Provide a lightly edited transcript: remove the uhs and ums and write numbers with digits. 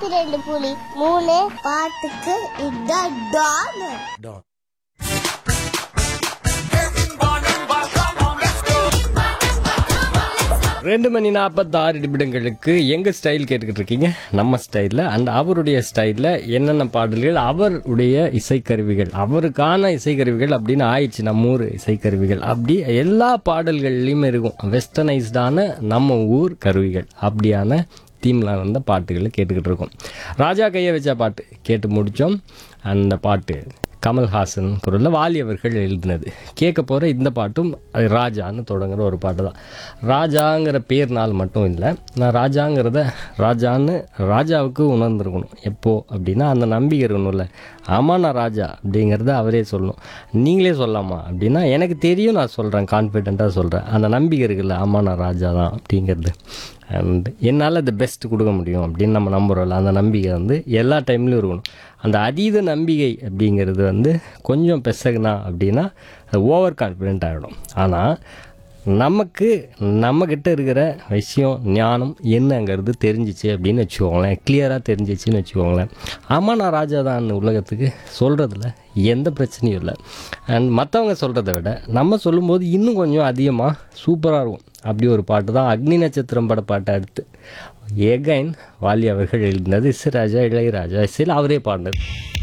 102.3 பாட்டுக்கு இதான் டான். 2:46 எங்கள் ஸ்டைல் கேட்டுக்கிட்டு இருக்கீங்க. நம்ம ஸ்டைலில் அண்ட் அவருடைய ஸ்டைலில் என்னென்ன பாடல்கள், அவருடைய இசைக்கருவிகள், அவருக்கான இசைக்கருவிகள் அப்படின்னு ஆயிடுச்சு. நம்ம ஊர் இசைக்கருவிகள் அப்படி எல்லா பாடல்கள்லையுமே இருக்கும். வெஸ்டர்னைஸ்டான நம்ம ஊர் கருவிகள் அப்படியான தீமில் வந்த பாட்டுகளை கேட்டுக்கிட்டு இருக்கோம். ராஜா கையை வச்ச பாட்டு கேட்டு முடித்தோம். அந்த பாட்டு கமல்ஹாசன் குரலில் வாலி அவர்கள் எழுதினது. கேட்க போகிற இந்த பாட்டும் ராஜான்னு தொடங்குற ஒரு பாட்டு தான். ராஜாங்கிற பேர்னால் மட்டும் இல்லை, நான் ராஜான்னு ராஜாவுக்கு உணர்ந்துருக்கணும். எப்போ அப்படின்னா அந்த நம்பிக்கை இருக்கணும்ல. ஆமாம் நான் ராஜா அப்படிங்கிறத அவரே சொல்லணும். நீங்களே சொல்லலாமா அப்படின்னா எனக்கு தெரியும், நான் சொல்கிறேன், கான்ஃபிடெண்ட்டாக சொல்கிறேன். அந்த நம்பிக்கை இருக்குல்ல, ஆமாம் நான் ராஜா தான் அப்படிங்கிறது. அண்ட் என்னால் அது பெஸ்ட் கொடுக்க முடியும் அப்படின்னு நம்ம நம்புகிறோம்ல, அந்த நம்பிக்கை எல்லா டைம்லையும் இருக்கணும். அந்த அதீத நம்பிக்கை அப்படிங்கிறது கொஞ்சம் பெசகுனா அப்படின்னா அது ஓவர் கான்ஃபிடென்ட் ஆகிடும். ஆனால் நம்மக்கிட்ட இருக்கிற விஷயம் ஞானம் என்னங்கிறது தெரிஞ்சிச்சு அப்படின்னு வச்சுக்கோங்களேன், கிளியராக தெரிஞ்சிச்சுன்னு வச்சுக்கோங்களேன், ஆமாம் நான் ராஜா தான் உலகத்துக்கு சொல்கிறதுல எந்த பிரச்சனையும் இல்லை. அண்ட் மற்றவங்க சொல்கிறத விட நம்ம சொல்லும்போது இன்னும் கொஞ்சம் அதிகமாக சூப்பராக இருக்கும். அப்படி ஒரு பாட்டு தான் அக்னி நட்சத்திரம் பட பாட்டை அடுத்து எகைன் வாலி அவர்கள் எழுதினது. இளையராஜா இசையில் அவரே பாடினது.